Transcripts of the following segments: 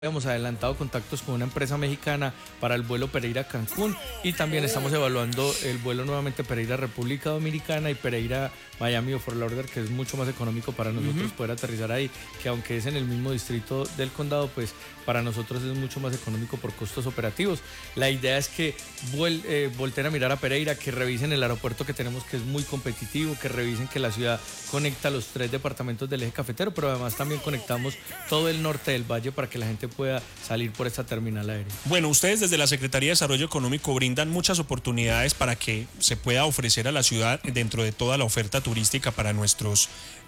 Hemos adelantado contactos con una empresa mexicana para el vuelo Pereira-Cancún y también estamos evaluando el vuelo nuevamente Pereira-República Dominicana y Pereira-Miami o Fort Lauderdale, que es mucho más económico para nosotros poder aterrizar ahí, que aunque es en el mismo distrito del condado, pues para nosotros es mucho más económico por costos operativos. La idea es que volteen a mirar a Pereira, que revisen el aeropuerto que tenemos, que es muy competitivo, que revisen que la ciudad conecta los 3 departamentos del eje cafetero, pero además también conectamos todo el norte del valle para que la gente pueda salir por esta terminal aérea. Bueno, ustedes desde la Secretaría de Desarrollo Económico brindan muchas oportunidades para que se pueda ofrecer a la ciudad dentro de toda la oferta turística para nuestros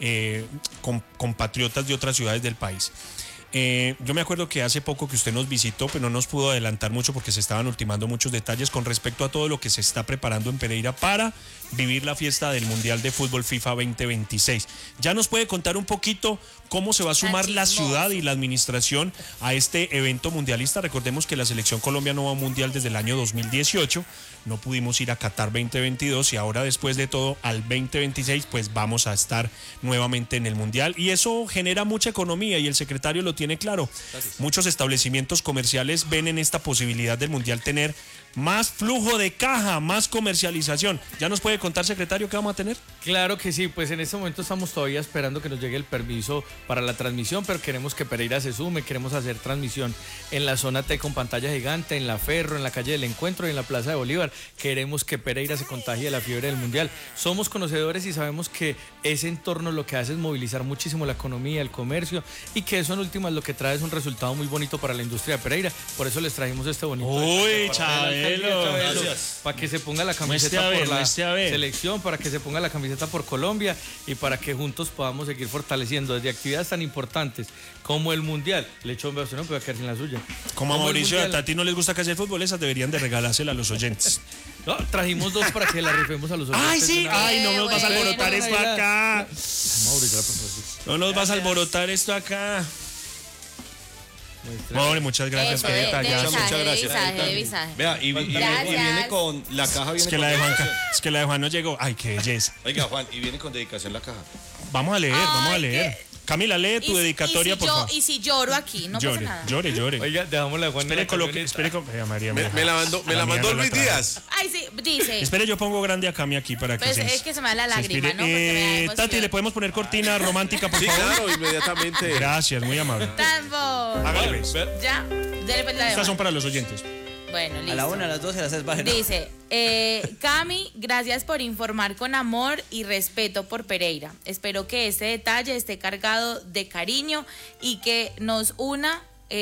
compatriotas de otras ciudades del país. Yo me acuerdo que hace poco que usted nos visitó, pero no nos pudo adelantar mucho porque se estaban ultimando muchos detalles con respecto a todo lo que se está preparando en Pereira para vivir la fiesta del Mundial de Fútbol FIFA 2026. ¿Ya nos puede contar un poquito cómo se va a sumar la ciudad y la administración a este evento mundialista? Recordemos que la Selección Colombia no va a un Mundial desde el año 2018, no pudimos ir a Qatar 2022 y ahora después de todo al 2026 pues vamos a estar nuevamente en el Mundial y eso genera mucha economía y el secretario lo tiene claro. Gracias. Muchos establecimientos comerciales ven en esta posibilidad del Mundial tener más flujo de caja, más comercialización. ¿Ya nos puede contar, secretario, qué vamos a tener? Claro que sí, pues en este momento estamos todavía esperando que nos llegue el permiso para la transmisión, pero queremos que Pereira se sume, queremos hacer transmisión en la zona T con pantalla gigante, en la Ferro, en la calle del Encuentro y en la Plaza de Bolívar. Queremos que Pereira se contagie de la fiebre del Mundial. Somos conocedores y sabemos que ese entorno lo que hace es movilizar muchísimo la economía, el comercio y que eso en últimas lo que trae es un resultado muy bonito para la industria de Pereira. Por eso les trajimos este bonito. Uy, Chabelo. Gracias. Para que se ponga la camiseta por la selección, para que se ponga la camiseta por Colombia y para que juntos podamos seguir fortaleciendo desde actividades tan importantes como el Mundial. Le echo un beso, no puede quedar sin la suya. Como a Mauricio y a Tati no les gusta que hacer fútbol, esas deberían de regalársela a los oyentes. No, trajimos 2 para que la rifemos a los oyentes. ¡Ay, sí! ¡Ay, no nos vas a alborotar esto acá! No nos vas a alborotar esto acá. Hombre, muchas gracias. Qué detallado. Muchas gracias. Visaje. Vea, y viene con la caja. Es que la de Juan no llegó. Ay, qué belleza. Oiga, Juan, y viene con dedicación la caja. Vamos a leer. Camila, lee tu dedicatoria, por favor. Y si lloro aquí, no pasa nada. Llore. Oiga, dejámosla de Juan. Espere, María. Me la mandó Luis Díaz. Ay, sí, dice. Espere, yo pongo grande a Cami aquí para que pues es que se me da la lágrima, ¿no? Porque me da Tati, ¿le podemos poner cortina romántica, por favor? Sí, claro, inmediatamente. Gracias, muy amable. Tambo. Hágale, pues. Ya, dele pues la de Estas son para los oyentes. Bueno, listo. A la 1, a las 2, a las 6 bajen. Dice, Cami, gracias por informar con amor y respeto por Pereira. Espero que este detalle esté cargado de cariño y que nos una,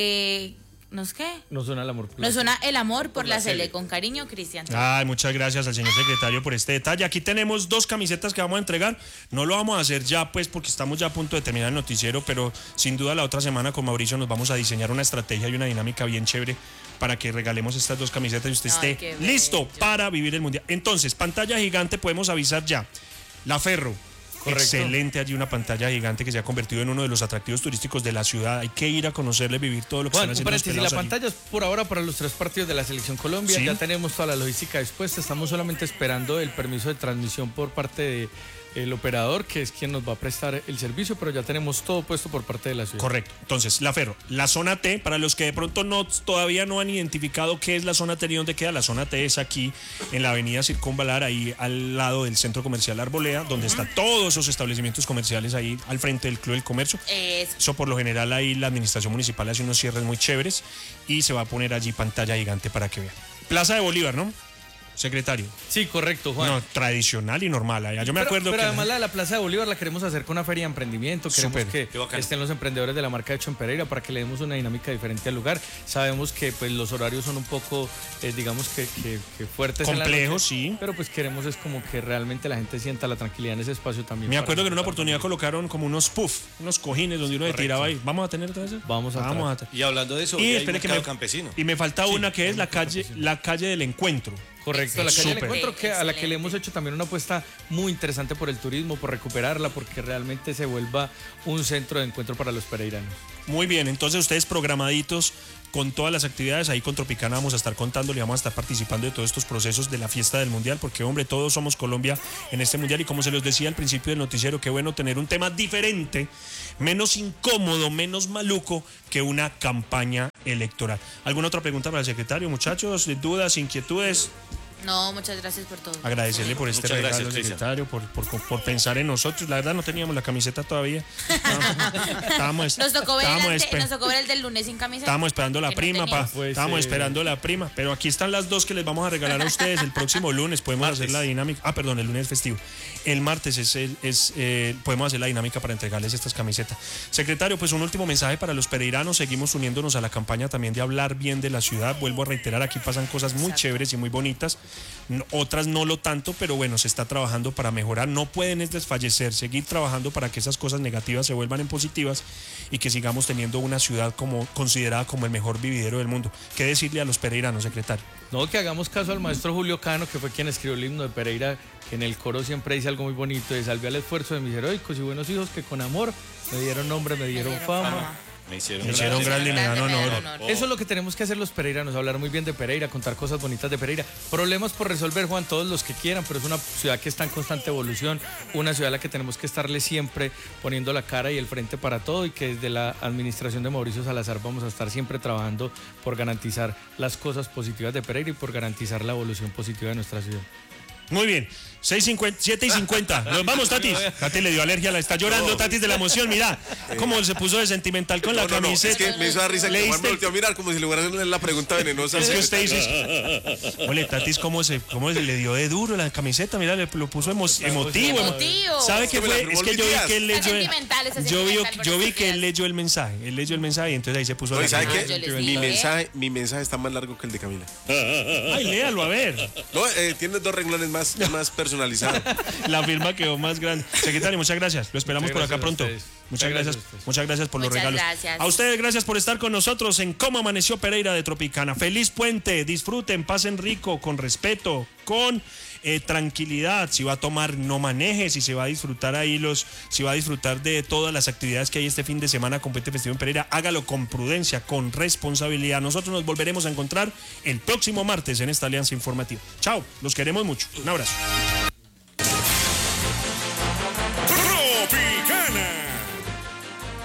¿nos qué? Nos una el amor. Nos una el amor por la Sele. Con cariño, Cristian. Ay, muchas gracias al señor secretario por este detalle. Aquí tenemos 2 camisetas que vamos a entregar. No lo vamos a hacer ya, pues, porque estamos ya a punto de terminar el noticiero, pero sin duda la otra semana con Mauricio nos vamos a diseñar una estrategia y una dinámica bien chévere para que regalemos estas 2 camisetas y usted esté listo para vivir el Mundial. Entonces, pantalla gigante, podemos avisar ya. La Ferro. Correcto. Excelente, allí una pantalla gigante que se ha convertido en uno de los atractivos turísticos de la ciudad. Hay que ir a conocerle, vivir todo lo que están haciendo los pelados. La pantalla es por ahora para los 3 partidos de la Selección Colombia. ¿Sí? Ya tenemos toda la logística dispuesta. Estamos solamente esperando el permiso de transmisión por parte del operador, que es quien nos va a prestar el servicio, pero ya tenemos todo puesto por parte de la ciudad. Correcto. Entonces, la Ferro, la zona T, para los que de pronto todavía no han identificado qué es la zona T y dónde queda, la zona T es aquí en la avenida Circunvalar, ahí al lado del centro comercial Arboleda, donde están todos esos establecimientos comerciales ahí al frente del Club del Comercio. Eso por lo general ahí la administración municipal hace unos cierres muy chéveres y se va a poner allí pantalla gigante para que vean. Plaza de Bolívar, ¿no? Secretario. Sí, correcto, Juan. No, tradicional y normal allá. Yo me acuerdo pero además la Plaza de Bolívar la queremos hacer con una feria de emprendimiento. Queremos que estén los emprendedores de la marca Hecho en Pereira para que le demos una dinámica diferente al lugar. Sabemos que pues los horarios son un poco, digamos que fuertes. Complejos, sí. Pero pues queremos es como que realmente la gente sienta la tranquilidad en ese espacio también. Me acuerdo que en una oportunidad colocaron como unos cojines donde uno se tiraba ahí. ¿Vamos a tener todo eso? Vamos a Y hablando de eso, y hay mercado campesino. Y me falta una que es la calle del Encuentro. Correcto, la calle del Súper. encuentro, a la que le Excelente. hemos hecho también una apuesta muy interesante por el turismo, por recuperarla, porque realmente se vuelva un centro de encuentro para los pereiranos. Muy bien, entonces ustedes programaditos con todas las actividades, ahí con Tropicana vamos a estar contándole, vamos a estar participando de todos estos procesos de la fiesta del Mundial, porque hombre, todos somos Colombia en este Mundial y como se los decía al principio del noticiero, qué bueno tener un tema diferente, menos incómodo, menos maluco que una campaña electoral. ¿Alguna otra pregunta para el secretario, muchachos? ¿Dudas, inquietudes? No, muchas gracias por todo. Agradecerle por este Muchas regalo, gracias, Cristian. secretario, por pensar en nosotros. La verdad no teníamos la camiseta todavía. Estábamos, Nos tocó ver estábamos nos tocó ver el del lunes sin camiseta. Estábamos esperando la que no prima, teníamos. Pues, estábamos esperando la prima, pero aquí están las dos que les vamos a regalar a ustedes el próximo lunes. Podemos hacer la dinámica. Ah, perdón, el lunes es festivo. El martes podemos hacer la dinámica para entregarles estas camisetas. Secretario, pues un último mensaje para los pereiranos. Seguimos uniéndonos a la campaña también de hablar bien de la ciudad. Vuelvo a reiterar, aquí pasan cosas muy chéveres y muy bonitas. Otras no lo tanto, pero bueno, se está trabajando para mejorar. No pueden es desfallecer, seguir trabajando para que esas cosas negativas se vuelvan en positivas y que sigamos teniendo una ciudad considerada como el mejor vividero del mundo. ¿Qué decirle a los pereiranos, secretario? No, que hagamos caso al maestro Julio Cano, que fue quien escribió el himno de Pereira, que en el coro siempre dice algo muy bonito, de salve al esfuerzo de mis heroicos y buenos hijos que con amor me dieron nombre, me dieron fama. Me hicieron Me hicieron grande y me dan honor. Eso es lo que tenemos que hacer los pereiranos, hablar muy bien de Pereira, contar cosas bonitas de Pereira. Problemas por resolver, Juan, todos los que quieran, pero es una ciudad que está en constante evolución, una ciudad a la que tenemos que estarle siempre poniendo la cara y el frente para todo y que desde la administración de Mauricio Salazar vamos a estar siempre trabajando por garantizar las cosas positivas de Pereira y por garantizar la evolución positiva de nuestra ciudad. Muy bien. 7:50. Nos vamos, Tatis. Tati le dio alergia, la está llorando, Tatis, de la emoción. Mira cómo se puso de sentimental con la camiseta. Es que me hizo dar risa que Juan ¿Leíste? me volteó a mirar como si le hubiera hecho la pregunta venenosa. Es que usted dice, ole, Tatis, ¿cómo se le dio de duro la camiseta? Mira, le lo puso emotivo. Emotivo. ¿Sabe Es qué que me la fue? firmó Es que yo vi Luis que él Díaz. leyó. Está sentimental, está Yo sentimental por vi estos que él días. leyó el mensaje. Él leyó el mensaje y entonces ahí se puso No, la ¿y sabe Ah, yo qué? les Mi dije. mensaje está más largo que el de Camila. Ay, léalo, a ver. No, tiene 2 renglones más personalizados. La firma quedó más grande. Secretario, muchas gracias. Lo esperamos Muchas por acá gracias a pronto. ustedes. Muchas gracias. a ustedes. Muchas gracias por los Muchas regalos. gracias. A ustedes, gracias por estar con nosotros en Cómo Amaneció Pereira de Tropicana. Feliz puente. Disfruten, pasen rico, con respeto, con tranquilidad. Si va a tomar, no maneje. Si se va a disfrutar si va a disfrutar de todas las actividades que hay este fin de semana con Puente Festivo en Pereira, hágalo con prudencia, con responsabilidad. Nosotros nos volveremos a encontrar el próximo martes en esta alianza informativa. Chao, los queremos mucho. Un abrazo.